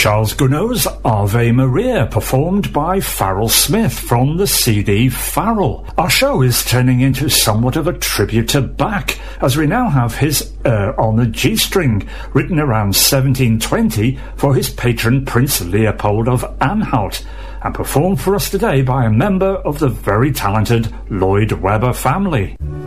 Charles Gounod's Ave Maria, performed by Farrell Smith from the CD Farrell. Our show is turning into somewhat of a tribute to Bach, as we now have his on the G-string, written around 1720 for his patron Prince Leopold of Anhalt, and performed for us today by a member of the very talented Lloyd Webber family.